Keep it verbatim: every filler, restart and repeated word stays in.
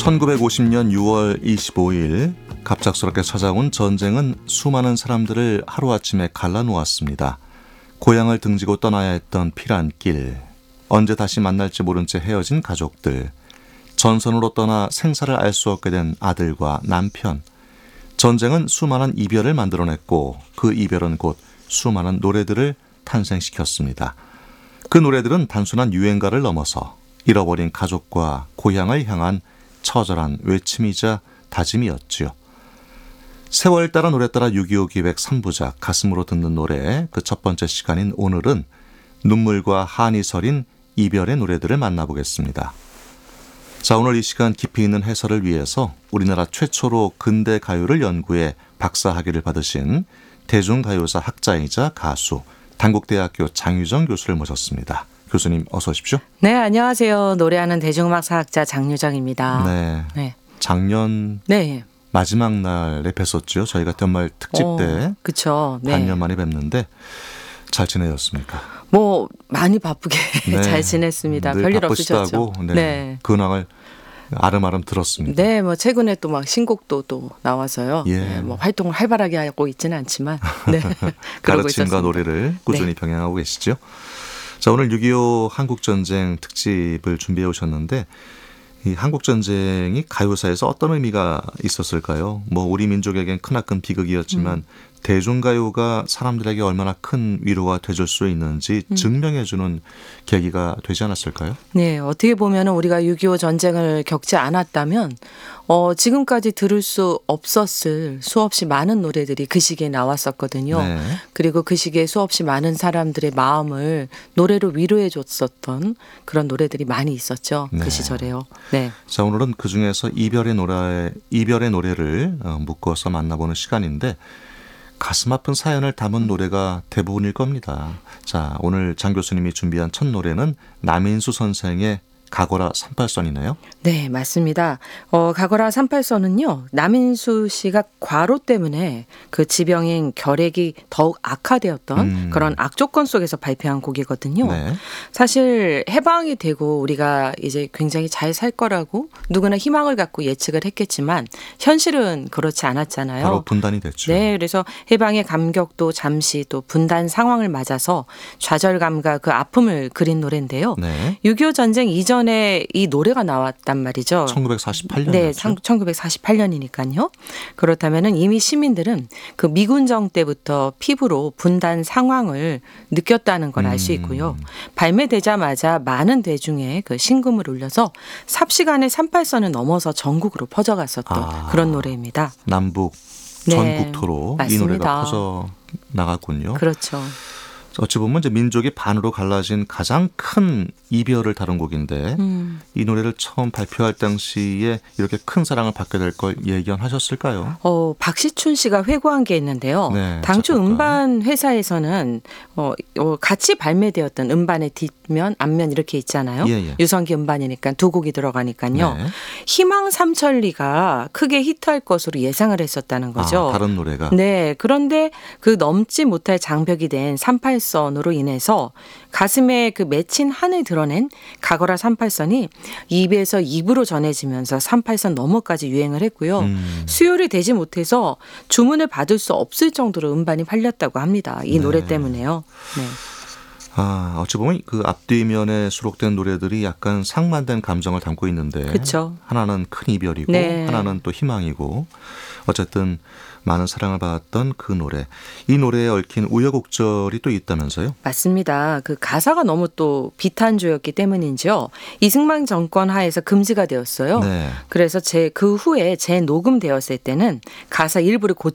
천구백오십 년 유월 이십오일 갑작스럽게 찾아온 전쟁은 수많은 사람들을 하루아침에 갈라놓았습니다. 고향을 등지고 떠나야 했던 피란길, 언제 다시 만날지 모른 채 헤어진 가족들, 전선으로 떠나 생사를 알 수 없게 된 아들과 남편. 전쟁은 수많은 이별을 만들어냈고 그 이별은 곧 수많은 노래들을 탄생시켰습니다. 그 노래들은 단순한 유행가를 넘어서 잃어버린 가족과 고향을 향한 처절한 외침이자 다짐이었지요. 세월 따라 노래 따라 육이오 기획 삼 부작 가슴으로 듣는 노래, 그 첫 번째 시간인 오늘은 눈물과 한이 서린 이별의 노래들을 만나보겠습니다. 자, 오늘 이 시간 깊이 있는 해설을 위해서 우리나라 최초로 근대 가요를 연구해 박사학위를 받으신 대중가요사 학자이자 가수 단국대학교 장유정 교수를 모셨습니다. 교수님 어서 오십시오. 네, 안녕하세요. 노래하는 대중음악사학자 장유정입니다. 네, 네. 작년 네. 마지막 날에 뵀었죠. 저희가 연말 특집 어, 때 그쵸. 네. 반년 만에 뵙는데 잘 지내셨습니까? 뭐 많이 바쁘게 네. 잘 지냈습니다. 늘 별일 바쁘시다고, 없으셨죠? 네. 네. 근황을 아름아름 들었습니다. 네, 뭐 최근에 또 막 신곡도 또 나와서요. 예. 네, 뭐 활동을 활발하게 하고 있지는 않지만, 네. 그러고 가르침과 있었습니다. 노래를 꾸준히 네. 병행하고 계시죠. 자, 오늘 육이오 한국전쟁 특집을 준비해 오셨는데 이 한국전쟁이 가요사에서 어떤 의미가 있었을까요? 뭐 우리 민족에겐 크나큰 비극이었지만 음. 대중가요가 사람들에게 얼마나 큰 위로가 되줄 수 있는지 음. 증명해주는 계기가 되지 않았을까요? 네, 어떻게 보면 우리가 육이오 전쟁을 겪지 않았다면 어, 지금까지 들을 수 없었을 수없이 많은 노래들이 그 시기에 나왔었거든요. 네. 그리고 그 시기에 수없이 많은 사람들의 마음을 노래로 위로해 줬었던 그런 노래들이 많이 있었죠. 네. 그 시절에요. 네. 자, 오늘은 그중에서 이별의 노래, 이별의 노래를 어, 묶어서 만나보는 시간인데 가슴 아픈 사연을 담은 노래가 대부분일 겁니다. 자, 오늘 장 교수님이 준비한 첫 노래는 남인수 선생의 가거라 삼팔선이네요. 네, 맞습니다. 어, 가거라 삼팔선은요, 남인수 씨가 과로 때문에 그 지병인 결핵이 더욱 악화되었던 음. 그런 악조건 속에서 발표한 곡이거든요. 네. 사실 해방이 되고 우리가 이제 굉장히 잘 살 거라고 누구나 희망을 갖고 예측을 했겠지만 현실은 그렇지 않았잖아요. 바로 분단이 됐죠. 네, 그래서 해방의 감격도 잠시 또 분단 상황을 맞아서 좌절감과 그 아픔을 그린 노래인데요. 네. 육이오 전쟁 이전 전에 이 노래가 나왔단 말이죠. 천구백사십팔 년. 네, 천구백사십팔 년이니까요. 그렇다면은 이미 시민들은 그 미군정 때부터 피부로 분단 상황을 느꼈다는 걸 알 수 있고요. 음. 발매되자마자 많은 대중의 그 신금을 울려서 삽시간에 삼팔선을 넘어서 전국으로 퍼져갔었던 아. 그런 노래입니다. 남북 네, 전국토로 이 맞습니다. 노래가 퍼져 나갔군요. 그렇죠. 어찌 보면 이제 민족이 반으로 갈라진 가장 큰 이별을 다룬 곡인데 음. 이 노래를 처음 발표할 당시에 이렇게 큰 사랑을 받게 될 걸 예견하셨을까요? 어, 박시춘 씨가 회고한 게 있는데요. 네, 당초 작곡가. 음반 회사에서는 어, 어, 같이 발매되었던 음반의 뒷면, 앞면 이렇게 있잖아요. 예, 예. 유성기 음반이니까 두 곡이 들어가니까요. 네. 희망 삼천리가 크게 히트할 것으로 예상을 했었다는 거죠. 아, 다른 노래가. 네, 그런데 그 넘지 못할 장벽이 된 삼팔선으로 인해서 가슴에 그 맺힌 한을 드러낸 가거라 삼팔선이 입에서 입으로 전해지면서 삼팔선 너머까지 유행을 했고요. 음. 수요일이 되지 못해서 주문을 받을 수 없을 정도로 음반이 팔렸다고 합니다. 이 네. 노래 때문에요. 네. 아, 어찌 보면 그 앞뒤면에 수록된 노래들이 약간 상반된 감정을 담고 있는데 그쵸. 하나는 큰 이별이고 네. 하나는 또 희망이고 어쨌든 많은 사랑을 받았던 그 노래. 이 노래에 얽힌 우여곡절이 또 있다면서요? 맞습니다. 그 가사가 너무 또 비탄조였기 때문인지요. 이승만 정권 하에서 금지가 되었어요. 네. 그래서 제 그 후에 재녹음되었을 때는 가사 일부를 고치